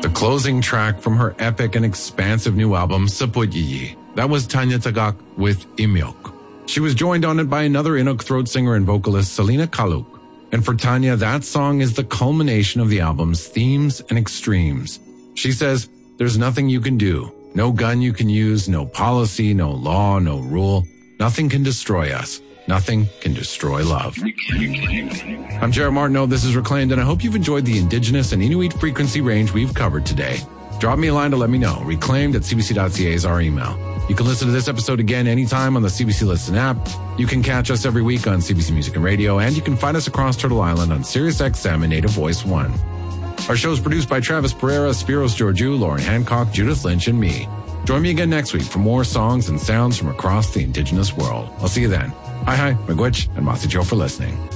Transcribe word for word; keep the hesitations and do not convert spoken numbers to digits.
The closing track from her epic and expansive new album, Saput Yiyi. That was Tanya Tagaq with Imyok. She was joined on it by another Inuk throat singer and vocalist, Selena Kaluk. And for Tanya, that song is the culmination of the album's themes and extremes. She says, there's nothing you can do. No gun you can use, no policy, no law, no rule. Nothing can destroy us. Nothing can destroy love. I'm Jared Martineau. This is Reclaimed, and I hope you've enjoyed the Indigenous and Inuit frequency range we've covered today. Drop me a line to let me know. Reclaimed at c b c dot c a is our email. You can listen to this episode again anytime on the C B C Listen app. You can catch us every week on C B C Music and Radio, and you can find us across Turtle Island on Sirius X M and Native Voice one. Our show is produced by Travis Pereira, Spiros Georgiou, Lauren Hancock, Judith Lynch, and me. Join me again next week for more songs and sounds from across the Indigenous world. I'll see you then. Hi, hi, Miigwech, and Masi Joe for listening.